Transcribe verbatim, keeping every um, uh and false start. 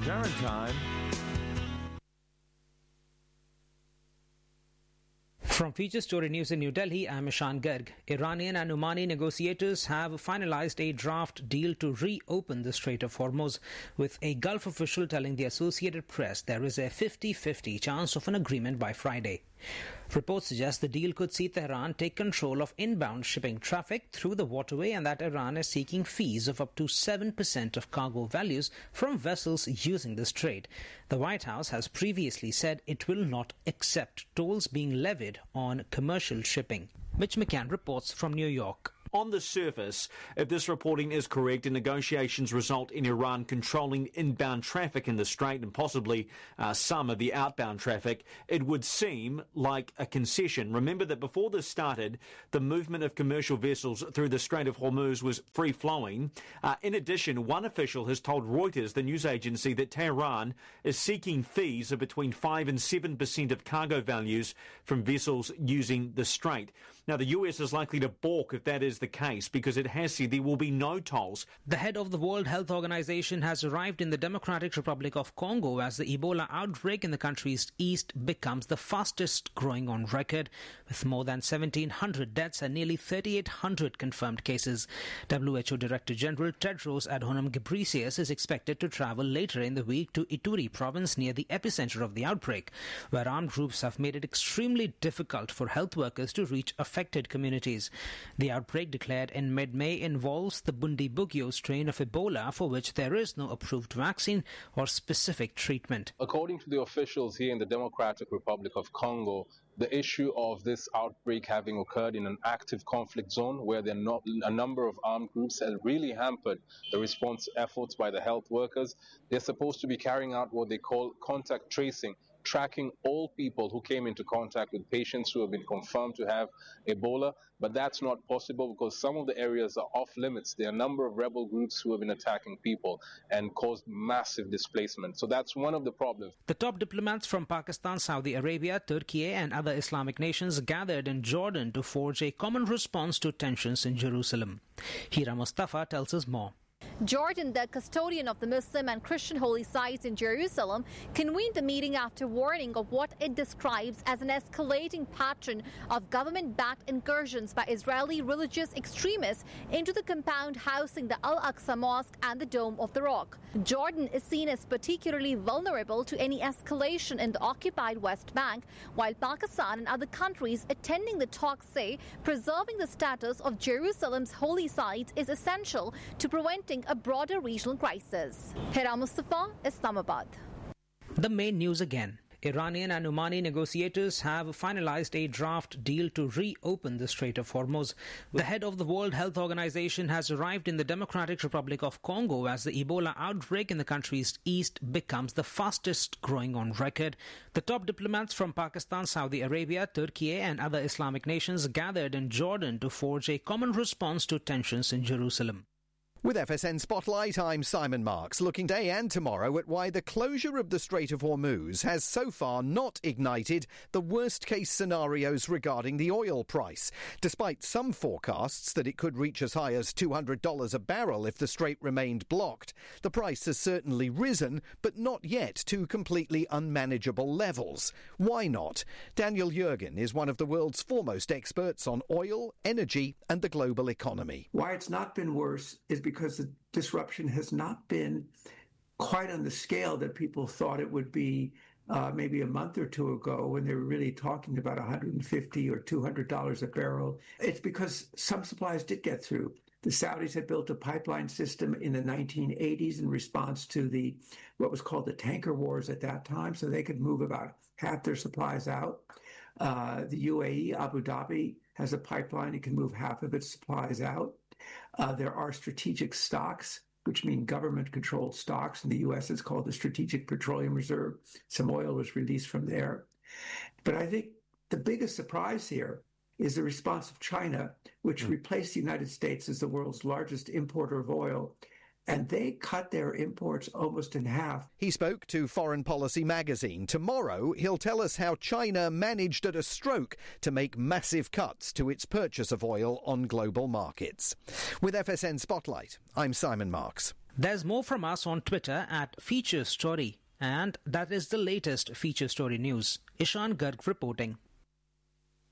Current time. From Feature Story News in New Delhi, I'm Ishan Garg. Iranian and Omani negotiators have finalized a draft deal to reopen the Strait of Hormuz, with a Gulf official telling the Associated Press there is a fifty-fifty chance of an agreement by Friday. Reports suggest the deal could see Tehran take control of inbound shipping traffic through the waterway and that Iran is seeking fees of up to seven percent of cargo values from vessels using the strait. The White House has previously said it will not accept tolls being levied on commercial shipping. Mitch McCann reports from New York. On the surface, if this reporting is correct and negotiations result in Iran controlling inbound traffic in the Strait and possibly uh, some of the outbound traffic, it would seem like a concession. Remember that before this started, the movement of commercial vessels through the Strait of Hormuz was free-flowing. Uh, in addition, one official has told Reuters, the news agency, that Tehran is seeking fees of between five and seven percent of cargo values from vessels using the Strait. Now, the U S is likely to balk if that is the case, because it has said there will be no tolls. The head of the World Health Organization has arrived in the Democratic Republic of Congo as the Ebola outbreak in the country's east becomes the fastest growing on record, with more than seventeen hundred deaths and nearly thirty-eight hundred confirmed cases. W H O Director General Tedros Adhanom Ghebreyesus is expected to travel later in the week to Ituri province near the epicenter of the outbreak, where armed groups have made it extremely difficult for health workers to reach affected communities. The outbreak declared in mid-May involves the Bundibugyo strain of Ebola, for which there is no approved vaccine or specific treatment. According to the officials here in the Democratic Republic of Congo, the issue of this outbreak having occurred in an active conflict zone where there are not a number of armed groups has really hampered the response efforts by the health workers. They're supposed to be carrying out what they call contact tracing, tracking all people who came into contact with patients who have been confirmed to have Ebola, but that's not possible because some of the areas are off limits. There are a number of rebel groups who have been attacking people and caused massive displacement. So that's one of the problems. The top diplomats from Pakistan, Saudi Arabia, Turkey and other Islamic nations gathered in Jordan to forge a common response to tensions in Jerusalem. Hira Mustafa tells us more. Jordan, the custodian of the Muslim and Christian holy sites in Jerusalem, convened the meeting after warning of what it describes as an escalating pattern of government-backed incursions by Israeli religious extremists into the compound housing the Al-Aqsa Mosque and the Dome of the Rock. Jordan is seen as particularly vulnerable to any escalation in the occupied West Bank, while Pakistan and other countries attending the talks say preserving the status of Jerusalem's holy sites is essential to prevent a broader regional crisis. Hira Mustafa, Islamabad. The main news again. Iranian and Omani negotiators have finalized a draft deal to reopen the Strait of Hormuz. The head of the World Health Organization has arrived in the Democratic Republic of Congo as the Ebola outbreak in the country's east becomes the fastest growing on record. The top diplomats from Pakistan, Saudi Arabia, Turkey and other Islamic nations gathered in Jordan to forge a common response to tensions in Jerusalem. With F S N Spotlight, I'm Simon Marks, looking today and tomorrow at why the closure of the Strait of Hormuz has so far not ignited the worst-case scenarios regarding the oil price, despite some forecasts that it could reach as high as two hundred dollars a barrel if the strait remained blocked. The price has certainly risen, but not yet to completely unmanageable levels. Why not? Daniel Yergin is one of the world's foremost experts on oil, energy and the global economy. Why it's not been worse is because the disruption has not been quite on the scale that people thought it would be uh, maybe a month or two ago when they were really talking about one hundred fifty or two hundred dollars a barrel. It's because some supplies did get through. The Saudis had built a pipeline system in the nineteen eighties in response to the what was called the tanker wars at that time, so they could move about half their supplies out. Uh, the U A E, Abu Dhabi, has a pipeline. It can move half of its supplies out. Uh, there are strategic stocks, which mean government-controlled stocks. In the U S, it's called the Strategic Petroleum Reserve. Some oil was released from there. But I think the biggest surprise here is the response of China, which mm. replaced the United States as the world's largest importer of oil. And they cut their imports almost in half. He spoke to Foreign Policy magazine. Tomorrow, he'll tell us how China managed at a stroke to make massive cuts to its purchase of oil on global markets. With F S N Spotlight, I'm Simon Marks. There's more from us on Twitter at Feature Story. And that is the latest Feature Story news. Ishan Garg reporting.